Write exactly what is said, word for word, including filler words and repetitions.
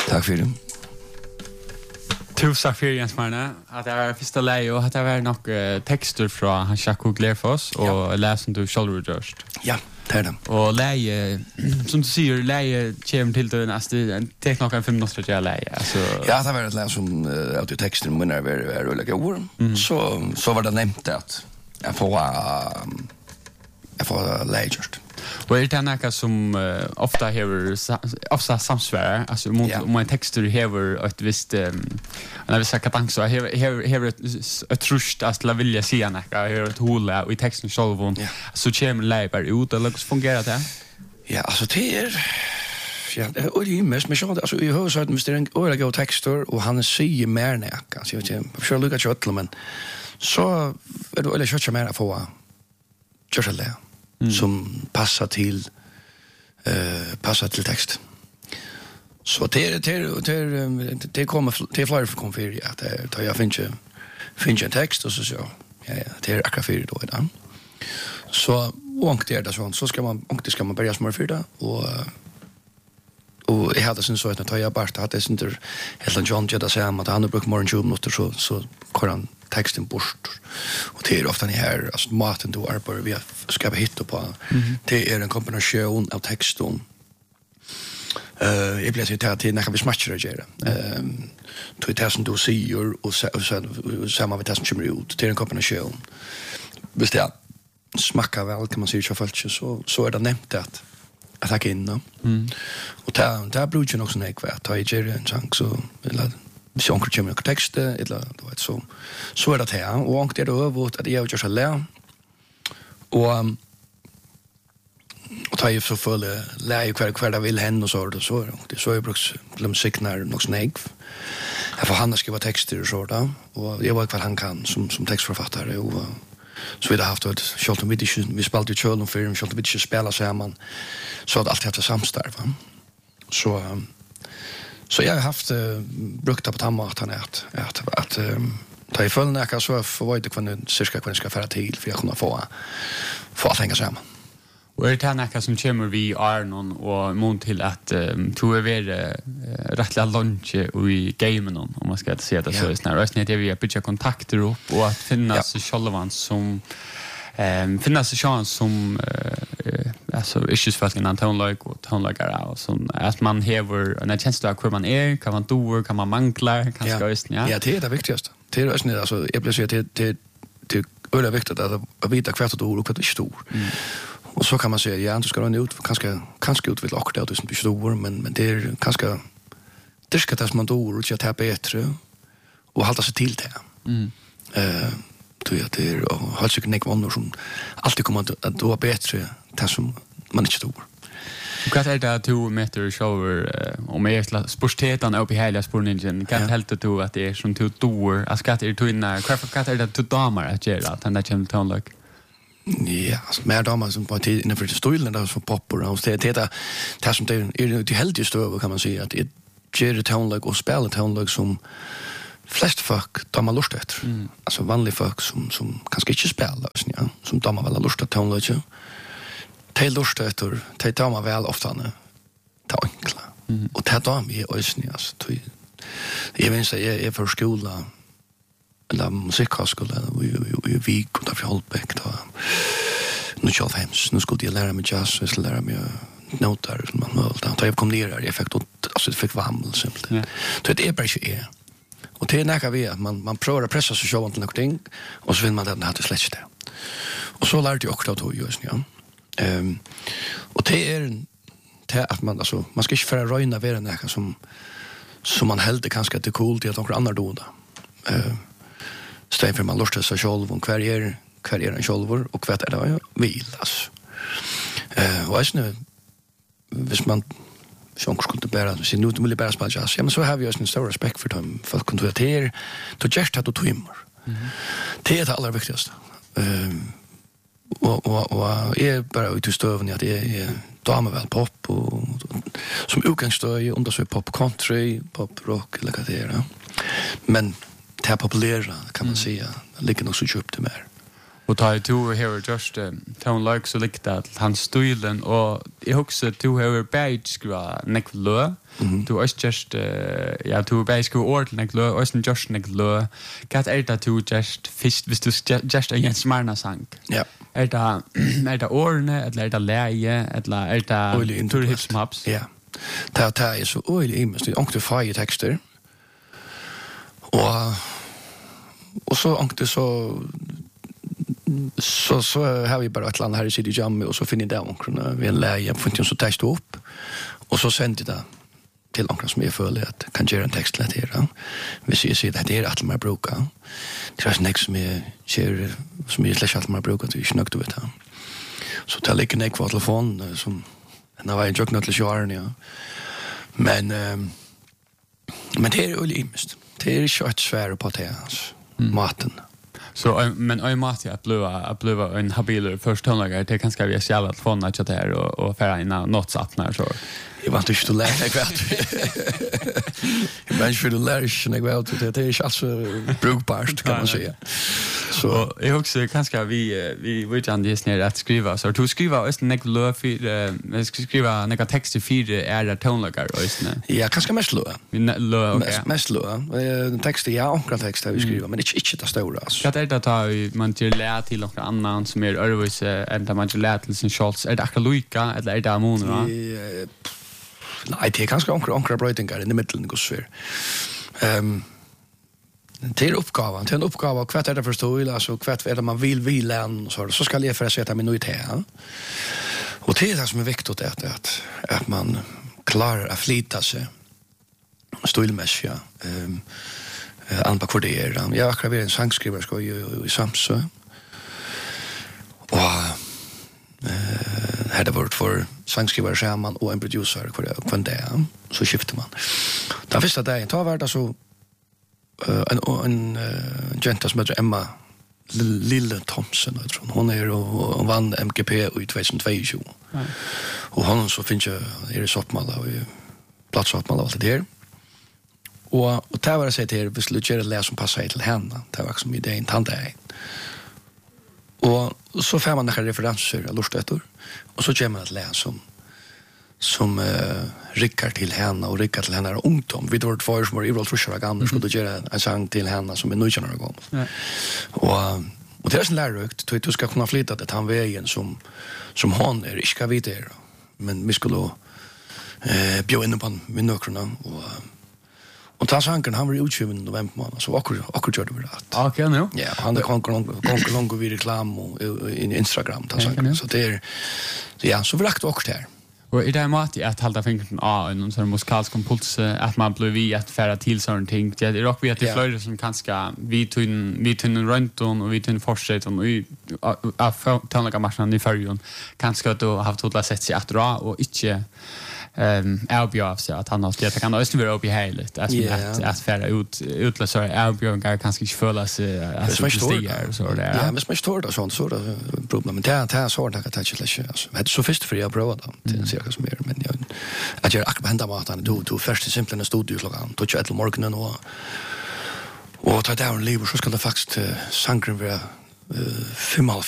Tack för det. Tusen för Jens Marne. Att det är första läge och att det är nog uh, texter från han Jakob Glerfoss och ja. Läsen du själv just. Ja, det är det. Och läge som du säger läge kommer till den nästa det nog en fem minuter till läge. Alltså ja, det var ett läs som uh, ut texten men är är roligt ord. Mm. Så så var det nämnt att jag får uh, jag får läge just. Och är det något som uh, ofta hever ofta samsvär alltså mot yeah. Om texter hever ett visst um, när vi säger att så hever hever hever ett trust att la vilja se något hever ett hål och i texten själv yeah. Så kommer läber ut eller hur fungerar det? Ja, alltså det är ja, och det är mest men så alltså i hur så att Mister Ola gå texter och han säger mer näka alltså jag vet inte för lucka chatla men så är det eller chatcha mer för just det Mm. som passar till eh passar till text. Så det det det det kommer det flyr för konfir att det jag finner finner en text och så så ja ja det är akkurat för då idag. Så och det är det så så ska man och det ska man börja smör för det och och jag hade sen så att jag bara hade det inte helt John Jetta säger att han har brukt mer än tjugo minuter så så kör han texten bort och det är ofta ni här alltså maten du arbetar vi ska hitta på mm-hmm. Det är en kombination av text och eh uh, jag blir så att det när vi smatchar det göra ehm till det som du säger och så samma med det som kommer ut det är en kombination visst ja smakar väl kan man säga så fallet så så är det nämnt att att ta in då mm. Och där där blir ju också en kvärt ta i en chans så eller så onkel kommer med text eller då vet så så är det här och onkel det över att jag just har lärt och och ta ju så full läge kvar kvar där vill henne och så och så det så jag bruks de signar något snägg jag får han skriva texter och så där och jag var kvar han kan som som textförfattare och så vi har haft ett short och video vi spelade ju challenge för en short och video spela så man så att allt heter samstarv va så så jag har haft uh, brukt på tammat han att att att um, ta i full näka så för vad det kan cirka kan ska föra till för jag kunna få få att hänga samman. Och är det näka som kommer vi är någon och mån till att um, to är uh, rättliga lunch i gamen om man ska säga det så snarare så att vi har byggt kontakter upp och att finnas ja. Själva som ehm finnas chans som uh, alltså issues för en tonlag och tonlagare och så att man häver en chans att hur man är kan man då kan man mankla kan ska just ja ja det är det viktigaste det är ju alltså jag blir så att det det det är det viktigt att att veta kvart och och att det är stor och så kan man säga ja du ska nog ut kanske kanske ut vill också det som du stor men men det är kanske det ska tas man då och att ha bättre och hålla sig till det mm eh då är det och har sig knäck vannor som alltid kommer att då bättre det som man inte tror. Vad är det två meter shower om jag sportetan upp i hela sporningen kan helt att att det är som två dår att ska det till när kvar är det två damer att göra att det kommer till lag. Ja, alltså mer damer som på tid inför stolen där som poppar och det det det som det är det helt just över kan man säga att det ger det tonlag och spelar tonlag som flest folk de har lust efter. Mm. Alltså vanliga folk som som kanske inte spelar ja, som de har väl lust att tonlag ju. De lust efter de tar man väl ofta nu. Ta enkla. Mm. Och ta dem i ösnen alltså. Jag vill säga jag är för skola eller musikskola vi vi vi kunde för Holbeck då. Nu jag hems nu skulle jag lära mig jazz så skulle lära mig noter som man väl då jag kom ner jag fick då alltså det fick varmt simpelt. Så det är bara så är. Och det är näka vi att man man provar att pressa sig själv till någonting och så vill man att det hade släckt det. Och så lärde jag också då just ja. Ehm och det är det att man alltså man ska inte föra röna vara näka som som man helt kanske att det är coolt att några andra då. Eh stäm för man lustar sig själv och kvar är kvar är en själv och kvar är det vill alltså. Eh och nu hvis man som skulle bära så nu vill bära spela jazz. Ja men så har vi ju en stor respekt för dem för kontrater då just att du trimmer. Det är det allra viktigaste. Ehm och och och är bara ut i stöven att det är damer väl pop och som utgångsstöd under så pop country, pop rock eller vad det är. Men det är populära kan man säga. Det ligger nog så djupt det mer. Och tar ju två här just town like så likta att han stilen och jag också två här page skra neklö. Du är just ja du page skra ord neklö och sen just neklö. Gat är det du just fisk visst du just en smarna sang. Ja. Är det är det ordne eller är det läge eller är det tur hip maps. Ja. Det det är så oj det måste också fire texter. Och och så ankte så så så har vi bara ett land här i City Jam och så finner det onkrarna vi en läge får inte så testa upp och så sände det till onkrar som jag följer att kan göra en text lätt här. Vi ser sig det är att man brukar. Det är nästa som jag kör som jag släcker att man brukar att vi snacka ut här. Så tar jag en kvar telefon som när var jag jocknat till kören ja. Men um, men det är ju limst. Det är ju ett svär på det alltså. Mm. Maten. Så men oj mat jag blåa att blåa en habiler först tonlager det kan ska vi se alla från att chatta här och och föra in något satt när så. Jag vant inte att lära mig kvart. Men för det lärs när jag vet det är alltså brukbart kan man säga. Så jag också kanske vi vi vill ju ändå snära att skriva så du skriva öst neklö för jag ska skriva några texter för är det tonlager öst nej. Ja, kanske mest lö. Vi lö okej. Mest lö. Texter ja, några texter vi skriver men inte inte det stora alltså. Vad är det att man till lära till några annan som är övervis än där man till lära till sin Scholz är det akaloika eller är det amona? Nej, det är ganska onkra onkra brötingar i mitten går så. Ehm det är uppgavan, det är en uppgava kvart är det förstå alltså kvart är det man vill vila och så så ska jag för att sätta min ut här. Och det är det som är viktigt att att att man klarar att flyta sig. Stilmässigt ehm anpa för det är. Jag har varit en sångskrivare ska ju i Samsö. Och eh hade varit för sångskrivare skärman och en producer för kvant det så skiftar man. Då första dagen tar vart alltså en en jenta som heter Emma Lille Thompson jag tror hon är och vann M G P i tjugohundratjugo. Ja. Och hon så finns ju är det soppmalla och platssoppmalla allt det där. Och och det var så att det vi skulle göra läs som passar till henne. Det var som idén tante. Och så får man några referenser och lustettor. Och så kommer man att läsa som som uh, rickar till henne och rickar till henne ungdom. Vi tror att för som var i roll för gamla skulle göra en sång till henne som är nöjda några gånger. Ja. Och och det är så lärorikt att du ska kunna flytta det han vägen som som hon är ska vi det. Men vi skulle eh bjuda in på vinnökrarna och och ta sanken han var utgiven i november månad så akkurat akkurat gjorde vi det. Okej nu. Ja, han har konkur konkur långt vid reklam och i Instagram ta sanken. Så det är ja, så vrakt också där. Och i det här mat i att hålla fingret av en sån musikalsk impuls att man blir vi att färra till sån ting. Det är också vi att det flöjder som kanske vi tog vi tog en runt och vi tog en forsett och vi av tönliga marknaden i färgen kanske att då har haft hållat sett sig att dra och inte ehm erbjuda sig att han har det kan också vara uppe i heligt att att att färra ut utlösa erbjuda kanske inte föla sig att det stiger så där. Ja, men smärt står det sånt så det problem men det är så att det touch alltså. Det är så först för jag prova då till cirka som är men jag att jag akkurat hända matan då då först simpelt en studio klockan då tjugo morgonen och och ta down lever så ska det faktiskt sangren vara fem